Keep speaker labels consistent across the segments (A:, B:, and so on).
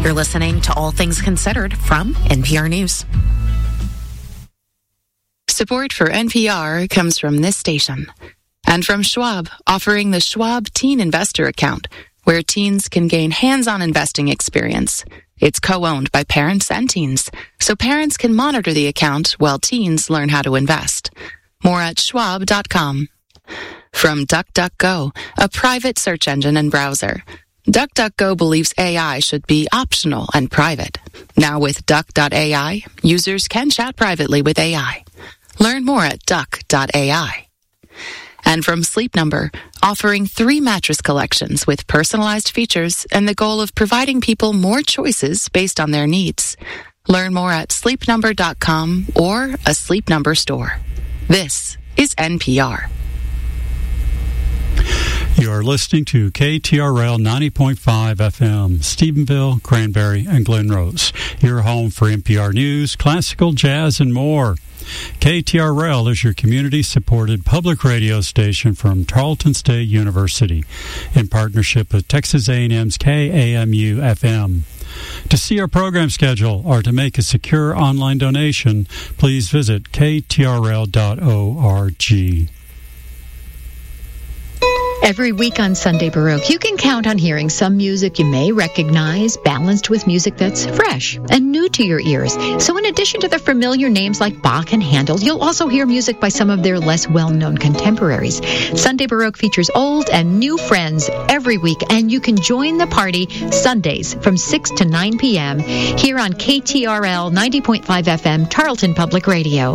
A: You're listening to All Things Considered from NPR News. Support for NPR comes from this station and from Schwab, offering the Schwab Teen Investor Account, where teens can gain hands-on investing experience. It's co-owned by parents and teens, so parents can monitor the account while teens learn how to invest. More at schwab.com. From DuckDuckGo, a private search engine and browser. DuckDuckGo believes AI should be optional and private. Now with Duck.ai, users can chat privately with AI. Learn more at Duck.ai. And from Sleep Number, offering 3 mattress collections with personalized features and the goal of providing people more choices based on their needs. Learn more at sleepnumber.com or a Sleep Number store. This is NPR.
B: You're listening to KTRL 90.5 FM, Stephenville, Cranberry, and Glen Rose. Your home for NPR News, classical, jazz, and more. KTRL is your community-supported public radio station from Tarleton State University in partnership with Texas A&M's KAMU-FM. To see our program schedule or to make a secure online donation, please visit ktrl.org.
C: Every week on Sunday Baroque, you can count on hearing some music you may recognize, balanced with music that's fresh and new to your ears. So in addition to the familiar names like Bach and Handel, you'll also hear music by some of their less well-known contemporaries. Sunday Baroque features old and new friends every week, and you can join the party Sundays from 6 to 9 p.m. here on KTRL 90.5 FM, Tarleton Public Radio.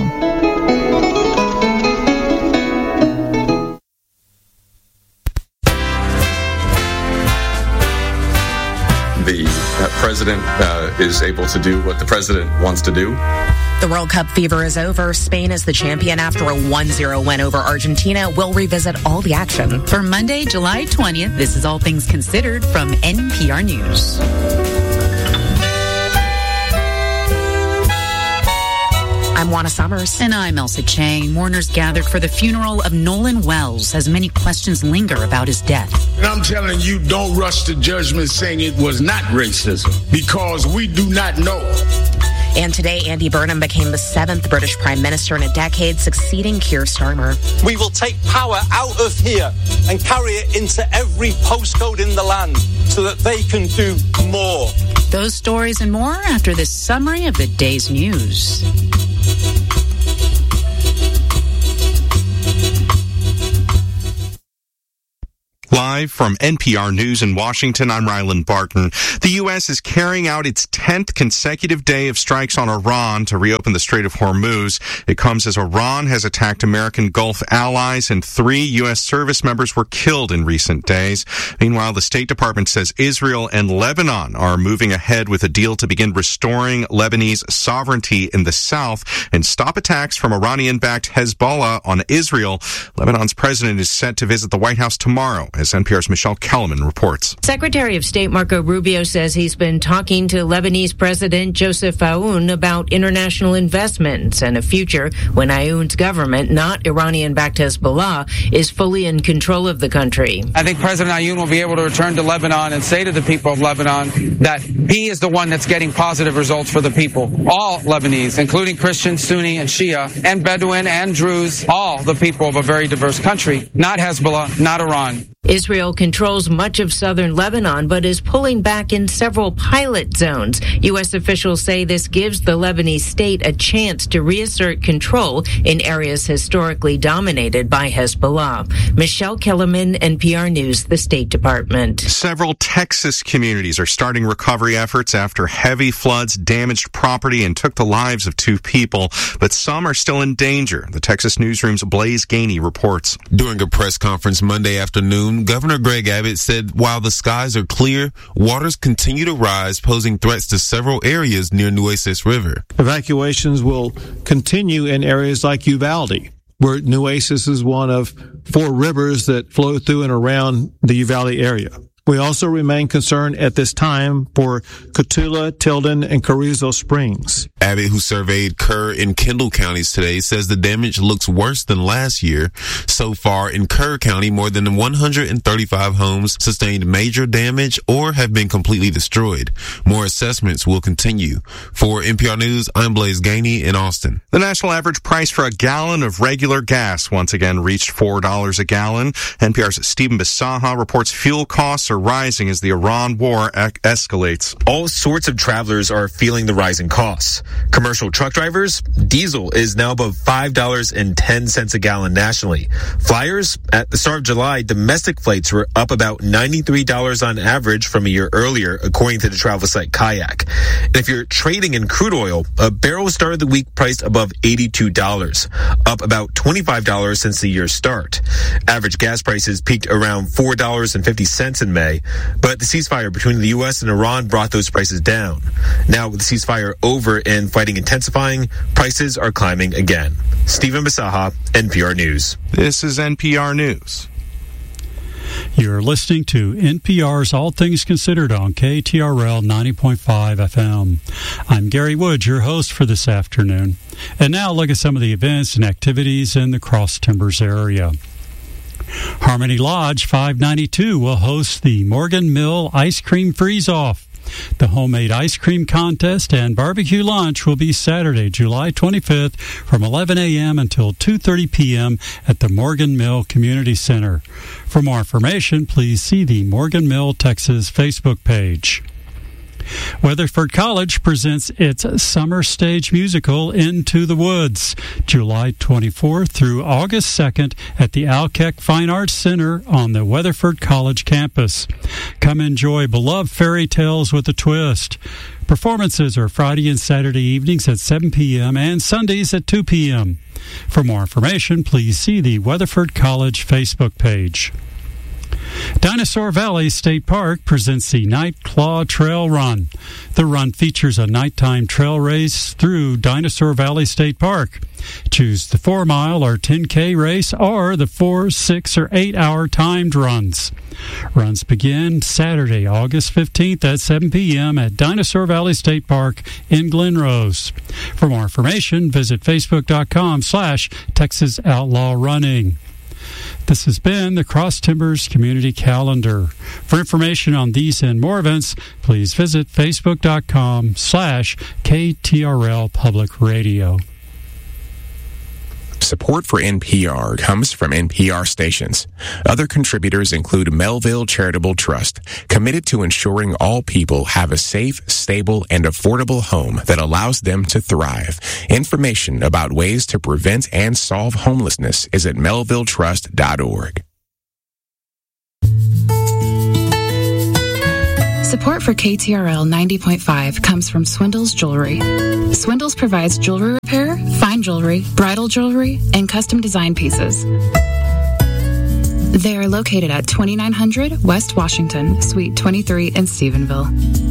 D: The president is able to do what the president wants to do.
A: The World Cup fever is over. Spain is the champion after a 1-0 win over Argentina. We'll revisit all the action.
E: For Monday, July 20th, this is All Things Considered from NPR News.
A: I'm Juana Summers.
E: And I'm Elsa Chang. Mourners gathered for the funeral of Nolan Wells as many questions linger about his death.
F: And I'm telling you, don't rush to judgment saying it was not racism, because we do not know.
A: And today, Andy Burnham became the 7th British Prime Minister in a decade, succeeding Keir Starmer.
G: We will take power out of here and carry it into every postcode in the land so that they can do more.
E: Those stories and more after this summary of the day's news.
H: Live from NPR News in Washington, I'm Ryland Barton. The U.S. is carrying out its 10th consecutive day of strikes on Iran to reopen the Strait of Hormuz. It comes as Iran has attacked American Gulf allies, and 3 U.S. service members were killed in recent days. Meanwhile, the State Department says Israel and Lebanon are moving ahead with a deal to begin restoring Lebanese sovereignty in the south and stop attacks from Iranian-backed Hezbollah on Israel. Lebanon's president is set to visit the White House tomorrow, as NPR's Michelle Kellerman reports.
I: Secretary of State Marco Rubio says he's been talking to Lebanese President Joseph Aoun about international investments and a future when Aoun's government, not Iranian-backed Hezbollah, is fully in control of the country.
J: I think President Aoun will be able to return to Lebanon and say to the people of Lebanon that he is the one that's getting positive results for the people. All Lebanese, including Christian, Sunni, and Shia, and Bedouin, and Druze, all the people of a very diverse country, not Hezbollah, not Iran.
I: Israel controls much of southern Lebanon, but is pulling back in several pilot zones. U.S. officials say this gives the Lebanese state a chance to reassert control in areas historically dominated by Hezbollah. Michelle Kellerman, NPR News, the State Department.
H: Several Texas communities are starting recovery efforts after heavy floods damaged property and took the lives of 2 people, but some are still in danger. The Texas Newsroom's Blaze Gainey reports.
K: During a press conference Monday afternoon, Governor Greg Abbott said while the skies are clear, waters continue to rise, posing threats to several areas near Nueces River.
L: Evacuations will continue in areas like Uvalde, where Nueces is one of 4 rivers that flow through and around the Uvalde area. We also remain concerned at this time for Cotulla, Tilden, and Carrizo Springs.
K: Abbott, who surveyed Kerr and Kendall counties today, says the damage looks worse than last year. So far in Kerr County, more than 135 homes sustained major damage or have been completely destroyed. More assessments will continue. For NPR News, I'm Blaze Gainey in Austin.
H: The national average price for a gallon of regular gas once again reached $4 a gallon. NPR's Stephen Bisaha reports fuel costs are rising as the Iran war escalates.
M: All sorts of travelers are feeling the rising costs. Commercial truck drivers, diesel is now above $5.10 a gallon nationally. Flyers, at the start of July, domestic flights were up about $93 on average from a year earlier, according to the travel site Kayak. And if you're trading in crude oil, a barrel started the week priced above $82, up about $25 since the year's start. Average gas prices peaked around $4.50 in May, but the ceasefire between the U.S. and Iran brought those prices down. Now, with the ceasefire over and fighting intensifying, prices are climbing again. Stephen Bisaha, NPR News.
H: This is NPR News.
B: You're listening to NPR's All Things Considered on KTRL 90.5 FM. I'm Gary Woods, your host for this afternoon. And now look at some of the events and activities in the Cross Timbers area. Harmony Lodge 592 will host the Morgan Mill Ice Cream Freeze-Off. The homemade ice cream contest and barbecue lunch will be Saturday, July 25th from 11 a.m. until 2:30 p.m. at the Morgan Mill Community Center. For more information, please see the Morgan Mill, Texas Facebook page. Weatherford College presents its summer stage musical Into the Woods, July 24th through August 2nd at the Alkeck Fine Arts Center on the Weatherford College campus. Come enjoy beloved fairy tales with a twist. Performances are Friday and Saturday evenings at 7 p.m. and Sundays at 2 p.m. For more information, please see the Weatherford College Facebook page. Dinosaur Valley State Park presents the Night Claw Trail Run. The run features a nighttime trail race through Dinosaur Valley State Park. Choose the 4-mile or 10K race or the 4, 6, or 8-hour timed runs. Runs begin Saturday, August 15th at 7 p.m. at Dinosaur Valley State Park in Glen Rose. For more information, visit facebook.com/Texas Outlaw Running. This has been the Cross Timbers Community Calendar. For information on these and more events, please visit facebook.com/KTRL Public Radio.
N: Support for NPR comes from NPR stations. Other contributors include Melville Charitable Trust, committed to ensuring all people have a safe, stable, and affordable home that allows them to thrive. Information about ways to prevent and solve homelessness is at melvilletrust.org.
A: Support for KTRL 90.5 comes from Swindle's Jewelry. Swindle's provides jewelry repair, fine jewelry, bridal jewelry, and custom design pieces. They are located at 2900 West Washington, Suite 23 in Stephenville.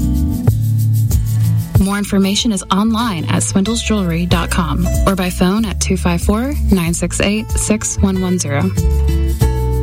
A: More information is online at swindlesjewelry.com or by phone at 254-968-6110.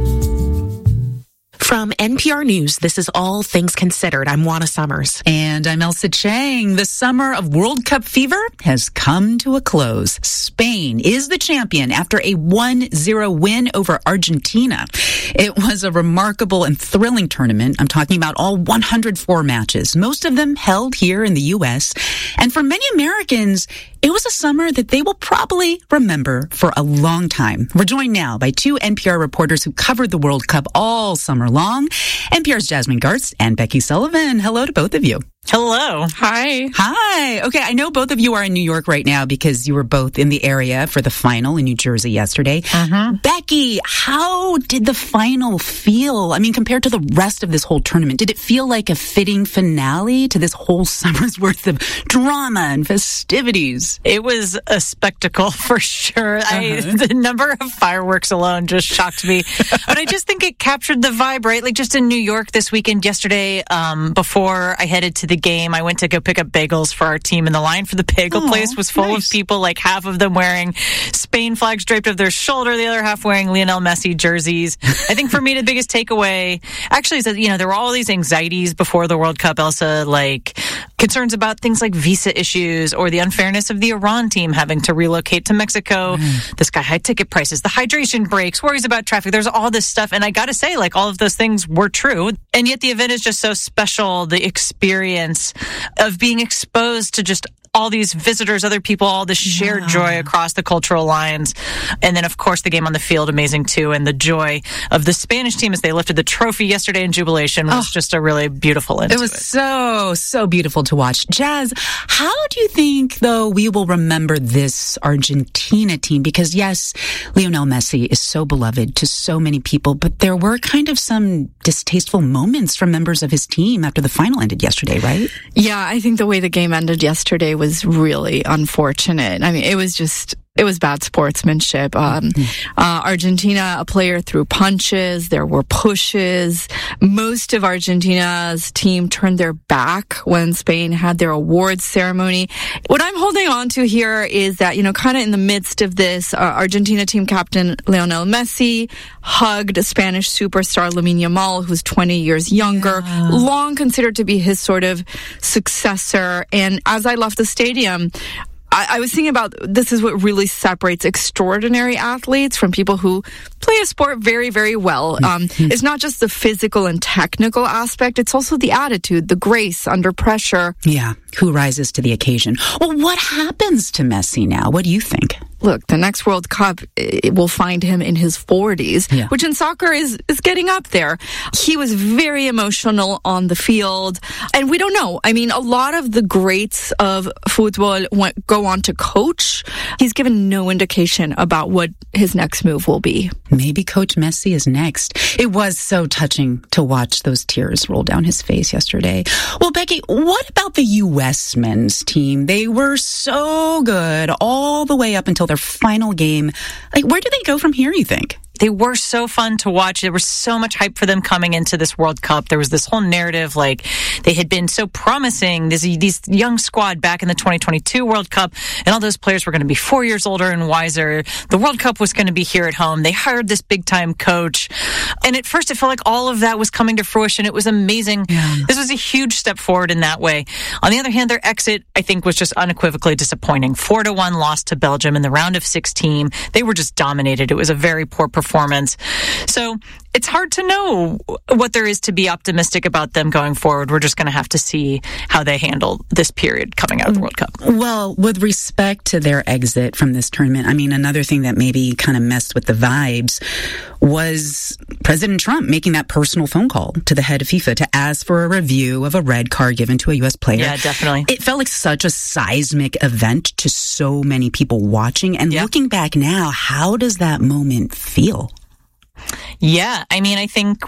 O: From NPR News, this is All Things Considered. I'm Juana Summers.
E: And I'm Elsa Chang. The summer of World Cup fever has come to a close. Spain is the champion after a 1-0 win over Argentina. It was a remarkable and thrilling tournament. I'm talking about all 104 matches, most of them held here in the U.S. And for many Americans, it was a summer that they will probably remember for a long time. We're joined now by two NPR reporters who covered the World Cup all summer long. NPR's Jasmine Gartz and Becky Sullivan. Hello to both of you.
P: Hello. Hi.
E: Hi. Okay, I know both of you are in New York right now because you were both in the area for the final in New Jersey yesterday. Becky, how did the final feel? I mean, compared to the rest of this whole tournament, did it feel like a fitting finale to this whole summer's worth of drama and festivities?
P: It was a spectacle for sure. The number of fireworks alone just shocked me. But I just think it captured the vibe, right? Like just in New York this weekend, yesterday, before I headed to the game, I went to go pick up bagels for our team, and the line for the bagel place was full of people, like half of them wearing Spain flags draped over their shoulder, the other half wearing Lionel Messi jerseys. I think for me, the biggest takeaway actually is that, there were all these anxieties before the World Cup, Elsa, like, concerns about things like visa issues or the unfairness of the Iran team having to relocate to Mexico, the sky-high ticket prices, the hydration breaks, worries about traffic. There's all this stuff. And I got to say, like, all of those things were true. And yet the event is just so special. The experience of being exposed to just all these visitors, other people, all this shared joy across the cultural lines. And then, of course, the game on the field, amazing too. And the joy of the Spanish team as they lifted the trophy yesterday in jubilation was just a really beautiful end.
E: It was so beautiful to watch. Jazz, how do you think, though, we will remember this Argentina team? Because, yes, Lionel Messi is so beloved to so many people, but there were kind of some distasteful moments from members of his team after the final ended yesterday, right?
Q: Yeah, I think the way the game ended yesterday was really unfortunate. I mean, it was bad sportsmanship. Argentina, a player threw punches. There were pushes. Most of Argentina's team turned their back when Spain had their awards ceremony. What I'm holding on to here is that, kind of in the midst of this, Argentina team captain Lionel Messi hugged Spanish superstar Lamine Yamal, who's 20 years younger, long considered to be his sort of successor. And as I left the stadium, I was thinking about this is what really separates extraordinary athletes from people who play a sport very, very well. It's not just the physical and technical aspect. It's also the attitude, the grace under pressure.
E: Yeah. Who rises to the occasion? Well, what happens to Messi now? What do you think?
Q: Look, the next World Cup will find him in his 40s, which in soccer is getting up there. He was very emotional on the field, and we don't know. I mean, a lot of the greats of football go on to coach. He's given no indication about what his next move will be.
E: Maybe Coach Messi is next. It was so touching to watch those tears roll down his face yesterday. Well, Becky, what about the U.S. men's team? They were so good all the way up until their final game. Like, where do they go from here, you think?
P: They were so fun to watch. There was so much hype for them coming into this World Cup. There was this whole narrative like they had been so promising, these young squad back in the 2022 World Cup, and all those players were going to be 4 years older and wiser. The World Cup was going to be here at home. They hired this big-time coach. And at first it felt like all of that was coming to fruition. It was amazing. Yeah. This was a huge step forward in that way. On the other hand, their exit, I think, was just unequivocally disappointing. 4-1 loss to Belgium in the round of 16. They were just dominated. It was a very poor performance. So it's hard to know what there is to be optimistic about them going forward. We're just going to have to see how they handle this period coming out of the World Cup.
E: Well, with respect to their exit from this tournament, I mean, another thing that maybe kind of messed with the vibes was President Trump making that personal phone call to the head of FIFA to ask for a review of a red card given to a U.S. player.
P: Yeah, definitely.
E: It felt like such a seismic event to so many people watching. And looking back now, how does that moment feel?
P: Yeah, I mean, I think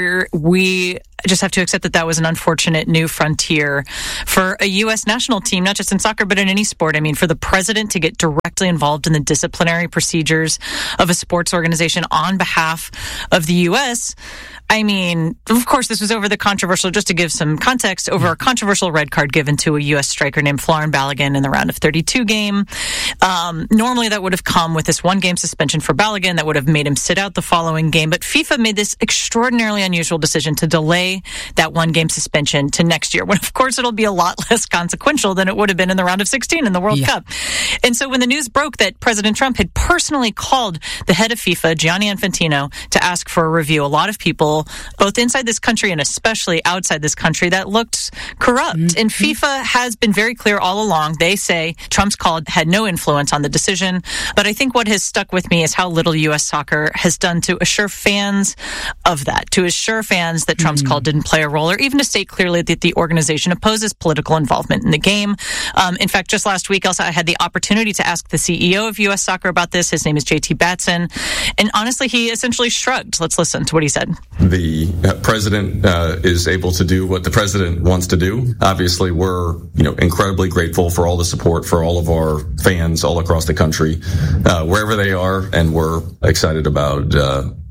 P: we just have to accept that was an unfortunate new frontier for a U.S. national team, not just in soccer, but in any sport. I mean, for the president to get directly involved in the disciplinary procedures of a sports organization on behalf of the U.S., I mean, of course, this was over the controversial, just to give some context, over a controversial red card given to a U.S. striker named Florin Balogun in the round of 32 game. Normally, that would have come with this one-game suspension for Balogun that would have made him sit out the following game. But FIFA made this extraordinarily unusual decision to delay that one-game suspension to next year, when, of course, it'll be a lot less consequential than it would have been in the round of 16 in the World Cup. And so when the news broke that President Trump had personally called the head of FIFA, Gianni Infantino, to ask for a review, a lot of people, both inside this country and especially outside this country, that looked corrupt. Mm-hmm. And FIFA has been very clear all along. They say Trump's call had no influence on the decision. But I think what has stuck with me is how little U.S. soccer has done to assure fans of that, to assure fans that Trump's call didn't play a role, or even to state clearly that the organization opposes political involvement in the game. In fact, just last week, also, I had the opportunity to ask the CEO of U.S. Soccer about this. His name is J.T. Batson. And honestly, he essentially shrugged. Let's listen to what he said.
D: The president is able to do what the president wants to do. Obviously, we're incredibly grateful for all the support for all of our fans all across the country, wherever they are, and we're excited about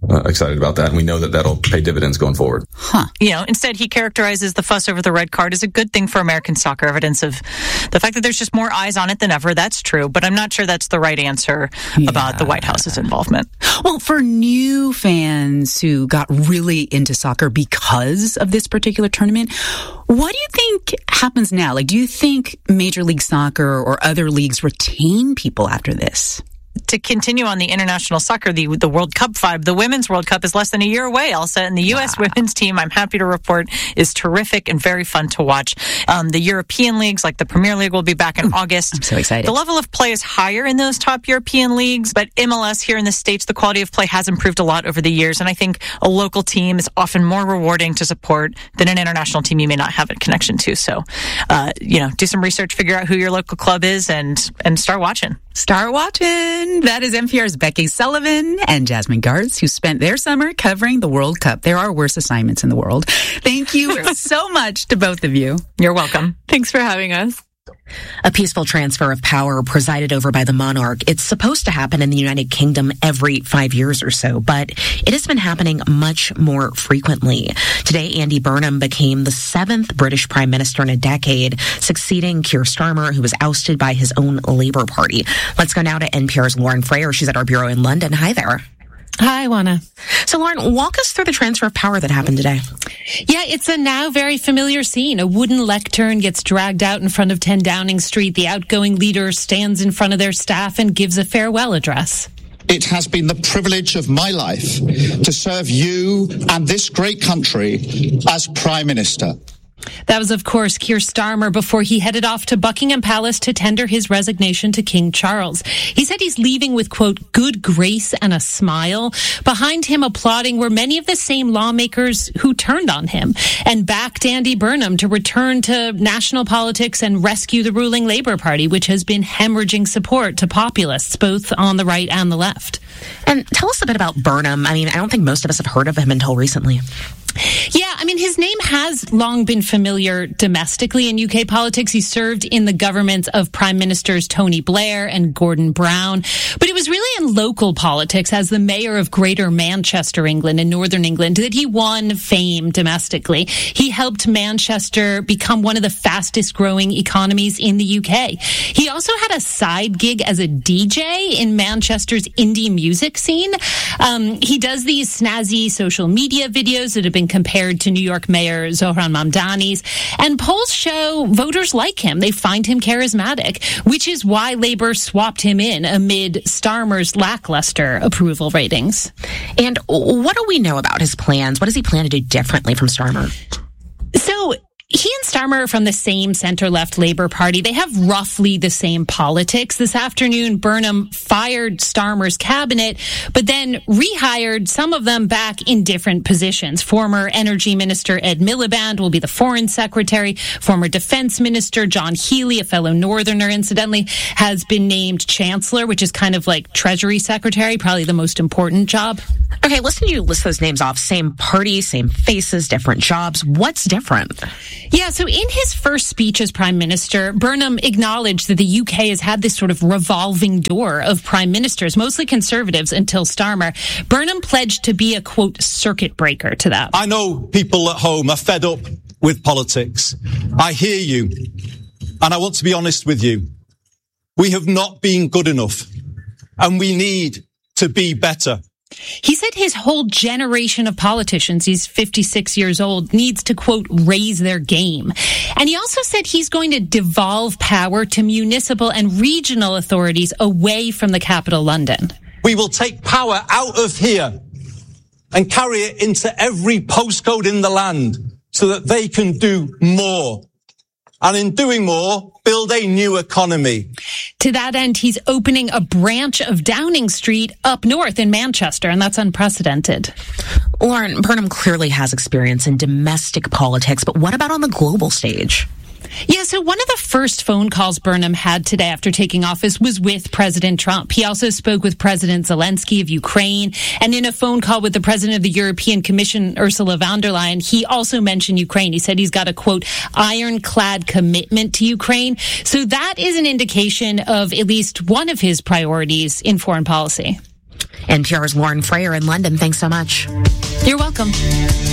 D: excited about that. And we know that that'll pay dividends going forward.
P: Huh. Instead, he characterizes the fuss over the red card as a good thing for American soccer, evidence of the fact that there's just more eyes on it than ever. That's true, but I'm not sure that's the right answer about the White House's involvement.
E: Well, for new fans who got really into soccer because of this particular tournament, what do you think happens now? Like, do you think Major League Soccer or other leagues retain people after this?
P: To continue on the international soccer, the World Cup vibe, the Women's World Cup is less than a year away, Elsa, and the U.S. women's team, I'm happy to report, is terrific and very fun to watch. The European leagues, like the Premier League, will be back in August.
E: I'm so excited.
P: The level of play is higher in those top European leagues, but MLS here in the States, the quality of play has improved a lot over the years, and I think a local team is often more rewarding to support than an international team you may not have a connection to. So, do some research, figure out who your local club is, and start watching.
E: Start watching. That is NPR's Becky Sullivan and Jasmine Gartz, who spent their summer covering the World Cup. There are worse assignments in the world. Thank you so much to both of you.
P: You're welcome.
Q: Thanks for having us.
O: A peaceful transfer of power presided over by the monarch. It's supposed to happen in the United Kingdom every 5 years or so, but it has been happening much more frequently. Today, Andy Burnham became the 7th British Prime Minister in a decade, succeeding Keir Starmer, who was ousted by his own Labour Party. Let's go now to NPR's Lauren Frayer. She's at our bureau in London. Hi there.
R: Hi, Juana.
O: So, Lauren, walk us through the transfer of power that happened today.
R: Yeah, it's a now very familiar scene. A wooden lectern gets dragged out in front of 10 Downing Street. The outgoing leader stands in front of their staff and gives a farewell address.
S: It has been the privilege of my life to serve you and this great country as Prime Minister.
R: That was, of course, Keir Starmer before he headed off to Buckingham Palace to tender his resignation to King Charles. He said he's leaving with, quote, good grace and a smile. Behind him applauding were many of the same lawmakers who turned on him and backed Andy Burnham to return to national politics and rescue the ruling Labour Party, which has been hemorrhaging support to populists, both on the right and the left.
O: And tell us a bit about Burnham. I mean, I don't think most of us have heard of him until recently.
R: Yeah, I mean, his name has long been familiar domestically in UK politics. He served in the governments of Prime Ministers Tony Blair and Gordon Brown. But it was really in local politics as the mayor of Greater Manchester, England, in Northern England, that he won fame domestically. He helped Manchester become one of the fastest growing economies in the UK. He also had a side gig as a DJ in Manchester's indie music scene. He does these snazzy social media videos that have been compared to New York Mayor Zohran Mamdani's, and polls show voters like him. They find him charismatic, which is why Labour swapped him in amid Starmer's lackluster approval ratings.
O: And what do we know about his plans? What does he plan to do differently from Starmer?
R: So he and Starmer are from the same center-left Labour Party. They have roughly the same politics. This afternoon, Burnham fired Starmer's cabinet, but then rehired some of them back in different positions. Former Energy Minister Ed Miliband will be the Foreign Secretary. Former Defence Minister John Healey, a fellow Northerner, incidentally, has been named Chancellor, which is kind of like Treasury Secretary, probably the most important job.
O: Okay, listen to you list those names off. Same party, same faces, different jobs. What's different?
R: Yeah, so in his first speech as Prime Minister, Burnham acknowledged that the UK has had this sort of revolving door of prime ministers, mostly conservatives, until Starmer. Burnham pledged to be a, quote, circuit breaker to that.
T: I know people at home are fed up with politics. I hear you. And I want to be honest with you. We have not been good enough. And we need to be better.
R: He said his whole generation of politicians, he's 56 years old, needs to, quote, raise their game. And he also said he's going to devolve power to municipal and regional authorities away from the capital, London.
G: We will take power out of here and carry it into every postcode in the land so that they can do more. And in doing more, build a new economy.
R: To that end, he's opening a branch of Downing Street up north in Manchester, and that's unprecedented.
O: Lauren, Burnham clearly has experience in domestic politics, but what about on the global stage?
R: Yeah, so one of the first phone calls Burnham had today after taking office was with President Trump. He also spoke with President Zelensky of Ukraine. And in a phone call with the President of the European Commission, Ursula von der Leyen, he also mentioned Ukraine. He said he's got a, quote, ironclad commitment to Ukraine. So that is an indication of at least one of his priorities in foreign policy.
O: NPR's Lauren Frayer in London, thanks so much.
R: You're welcome.